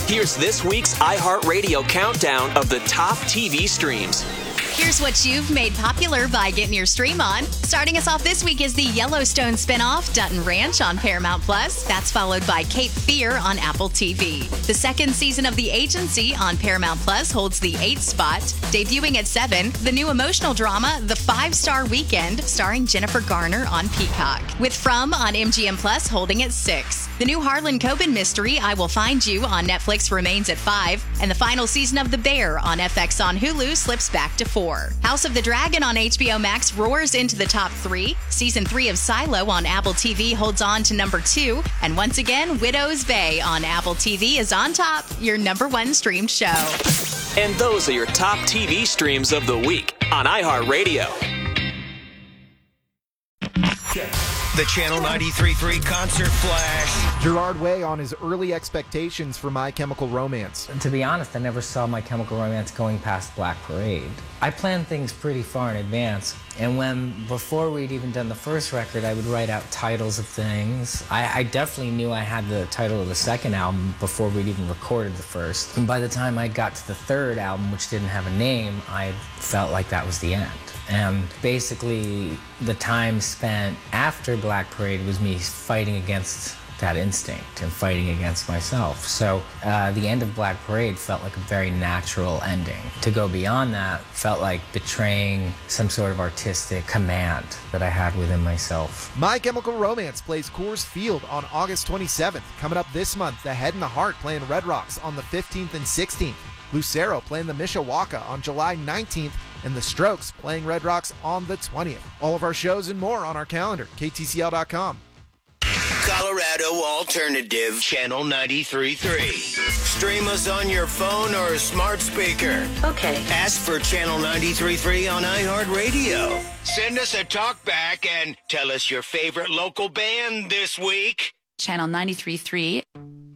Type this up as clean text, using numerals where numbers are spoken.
Here's this week's iHeartRadio countdown of the top TV streams. Here's what you've made popular by getting your stream on. Starting us off this week is the Yellowstone spinoff, Dutton Ranch, on Paramount+. That's followed by Cape Fear on Apple TV. The second season of The Agency on Paramount+ holds the 8th spot. Debuting at 7, the new emotional drama, The 5-Star Weekend, starring Jennifer Garner on Peacock. With From on MGM+ holding at 6. The new Harlan Coben mystery, I Will Find You, on Netflix remains at 5. And the final season of The Bear on FX on Hulu slips back to 4. House of the Dragon on HBO Max roars into the top 3. Season 3 of Silo on Apple TV holds on to number 2. And once again, Widow's Bay on Apple TV is on top, your number 1 streamed show. And those are your top TV streams of the week on iHeartRadio. The Channel 93.3 Concert Flash. Gerard Way on his early expectations for My Chemical Romance. To be honest, I never saw My Chemical Romance going past Black Parade. I planned things pretty far in advance, and before we'd even done the first record, I would write out titles of things. I definitely knew I had the title of the second album before we'd even recorded the first. And by the time I got to the third album, which didn't have a name, I felt like that was the end. And basically, the time spent after Black Parade was me fighting against that instinct and fighting against myself. So the end of Black Parade felt like a very natural ending. To go beyond that felt like betraying some sort of artistic command that I had within myself. My Chemical Romance plays Coors Field on August 27th. Coming up this month, The Head and the Heart playing Red Rocks on the 15th and 16th. Lucero playing the Mishawaka on July 19th, and The Strokes playing Red Rocks on the 20th. All of our shows and more on our calendar, ktcl.com. Colorado Alternative, Channel 93.3. Stream us on your phone or smart speaker. Okay. Ask for Channel 93.3 on iHeartRadio. Send us a talkback and tell us your favorite local band this week. Channel 93.3.